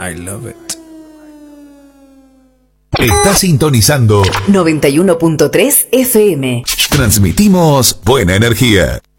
I love it. Está sintonizando 91.3 FM. Transmitimos buena energía.